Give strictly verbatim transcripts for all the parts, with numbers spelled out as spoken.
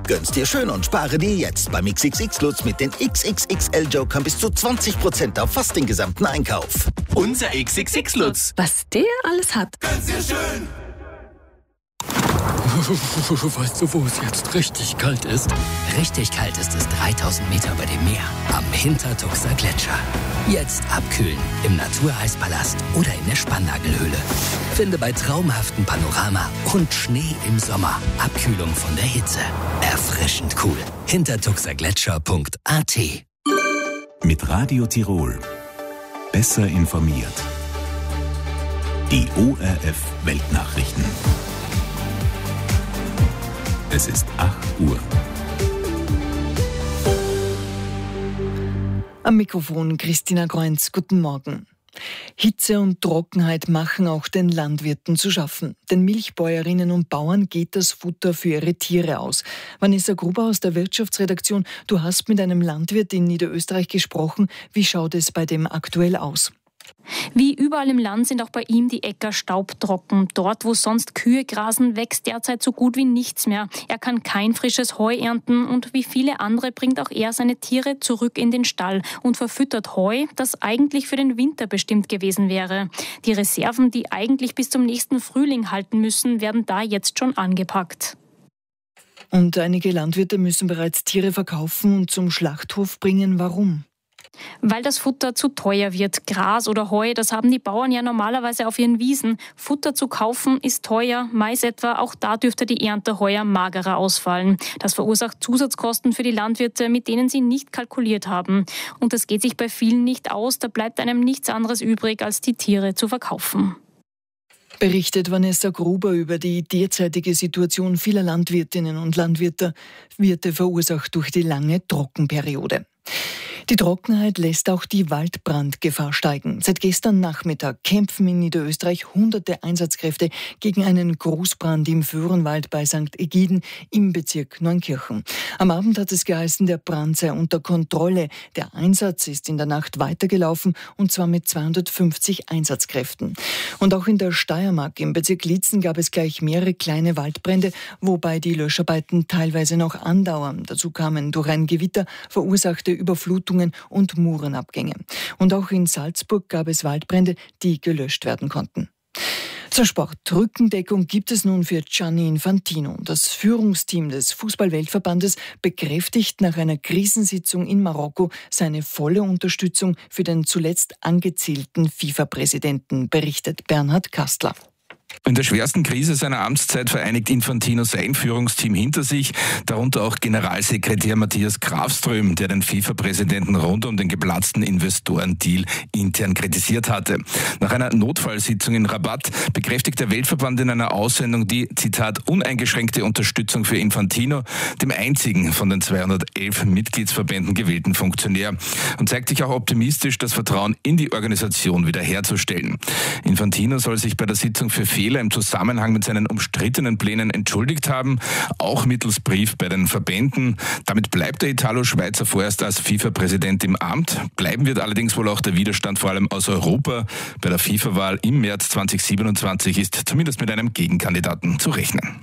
Gönn's dir schön und spare dir jetzt beim X X X-Lutz mit den X X X L-Jokern bis zu zwanzig Prozent auf fast den gesamten Einkauf. Unser X X X-Lutz. Was der alles hat. Gönn's dir schön. Weißt du, wo es jetzt richtig kalt ist? Richtig kalt ist es dreitausend Meter über dem Meer, am Hintertuxer Gletscher. Jetzt abkühlen im Natureeispalast oder in der Spannagelhöhle. Finde bei traumhaftem Panorama und Schnee im Sommer Abkühlung von der Hitze. Erfrischend cool. hintertuxergletscher punkt a t. Mit Radio Tirol. Besser informiert. Die O R F Weltnachrichten. Es ist acht Uhr. Am Mikrofon Christina Kreunz. Guten Morgen. Hitze und Trockenheit machen auch den Landwirten zu schaffen. Den Milchbäuerinnen und Bauern geht das Futter für ihre Tiere aus. Vanessa Gruber aus der Wirtschaftsredaktion, du hast mit einem Landwirt in Niederösterreich gesprochen. Wie schaut es bei dem aktuell aus? Wie überall im Land sind auch bei ihm die Äcker staubtrocken. Dort, wo sonst Kühe grasen, wächst derzeit so gut wie nichts mehr. Er kann kein frisches Heu ernten und wie viele andere bringt auch er seine Tiere zurück in den Stall und verfüttert Heu, das eigentlich für den Winter bestimmt gewesen wäre. Die Reserven, die eigentlich bis zum nächsten Frühling halten müssen, werden da jetzt schon angepackt. Und einige Landwirte müssen bereits Tiere verkaufen und zum Schlachthof bringen. Warum? Weil das Futter zu teuer wird. Gras oder Heu, das haben die Bauern ja normalerweise auf ihren Wiesen. Futter zu kaufen ist teuer, Mais etwa, auch da dürfte die Ernte heuer magerer ausfallen. Das verursacht Zusatzkosten für die Landwirte, mit denen sie nicht kalkuliert haben. Und das geht sich bei vielen nicht aus, da bleibt einem nichts anderes übrig, als die Tiere zu verkaufen. Berichtet Vanessa Gruber über die derzeitige Situation vieler Landwirtinnen und Landwirte, Wirte verursacht durch die lange Trockenperiode. Die Trockenheit lässt auch die Waldbrandgefahr steigen. Seit gestern Nachmittag kämpfen in Niederösterreich hunderte Einsatzkräfte gegen einen Großbrand im Föhrenwald bei Sankt Egiden im Bezirk Neunkirchen. Am Abend hat es geheißen, der Brand sei unter Kontrolle. Der Einsatz ist in der Nacht weitergelaufen und zwar mit zweihundertfünfzig Einsatzkräften. Und auch in der Steiermark im Bezirk Liezen gab es gleich mehrere kleine Waldbrände, wobei die Löscharbeiten teilweise noch andauern. Dazu kamen durch ein Gewitter verursachte Überflutungen und Murenabgänge. Und auch in Salzburg gab es Waldbrände, die gelöscht werden konnten. Zur Sport. Rückendeckung gibt es nun für Gianni Infantino. Das Führungsteam des Fußball-Weltverbandes bekräftigt nach einer Krisensitzung in Marokko seine volle Unterstützung für den zuletzt angezählten FIFA-Präsidenten, berichtet Bernhard Kastler. In der schwersten Krise seiner Amtszeit vereinigt Infantino sein Führungsteam hinter sich, darunter auch Generalsekretär Matthias Grafström, der den FIFA-Präsidenten rund um den geplatzten Investorendeal intern kritisiert hatte. Nach einer Notfallsitzung in Rabat bekräftigt der Weltverband in einer Aussendung die, Zitat, uneingeschränkte Unterstützung für Infantino, dem einzigen von den zweihundertelf Mitgliedsverbänden gewählten Funktionär, und zeigt sich auch optimistisch, das Vertrauen in die Organisation wiederherzustellen. Infantino soll sich bei der Sitzung für Fehler im Zusammenhang mit seinen umstrittenen Plänen entschuldigt haben, auch mittels Brief bei den Verbänden. Damit bleibt der Italo-Schweizer vorerst als FIFA-Präsident im Amt. Bleiben wird allerdings wohl auch der Widerstand vor allem aus Europa. Bei der FIFA-Wahl im März zweitausendsiebenundzwanzig ist zumindest mit einem Gegenkandidaten zu rechnen.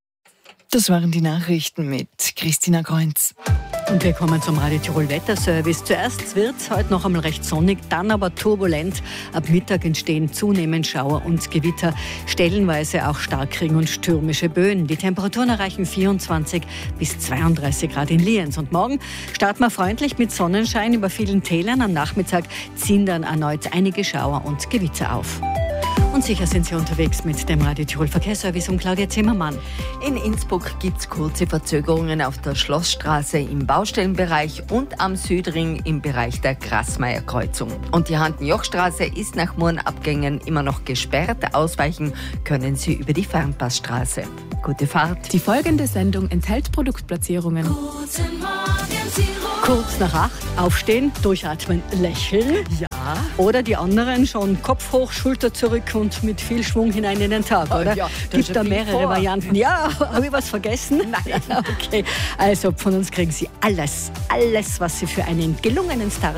Das waren die Nachrichten mit Christina Kreunz. Und wir kommen zum Radio Tirol Wetterservice. Zuerst wird es heute noch einmal recht sonnig, dann aber turbulent. Ab Mittag entstehen zunehmend Schauer und Gewitter, stellenweise auch Starkregen und stürmische Böen. Die Temperaturen erreichen vierundzwanzig bis zweiunddreißig Grad in Lienz. Und morgen starten wir freundlich mit Sonnenschein über vielen Tälern. Am Nachmittag ziehen dann erneut einige Schauer und Gewitter auf. Und sicher sind Sie unterwegs mit dem Radio Tirol Verkehrsservice um Claudia Zimmermann. In Innsbruck gibt es kurze Verzögerungen auf der Schlossstraße im Baustellenbereich und am Südring im Bereich der Grasmeier-Kreuzung. Und die Handenjochstraße ist nach Murenabgängen immer noch gesperrt. Ausweichen können Sie über die Fernpassstraße. Gute Fahrt. Die folgende Sendung enthält Produktplatzierungen. Guten Morgen, Tirol. Kurz nach acht, aufstehen, durchatmen, lächeln. Ja. Oder die anderen schon Kopf hoch, Schulter zurück und mit viel Schwung hinein in den Tag, oder? Ja, gibt da mehrere vor. Varianten. Ja, habe ich was vergessen? Nein. Okay, also von uns kriegen Sie alles, alles, was Sie für einen gelungenen Start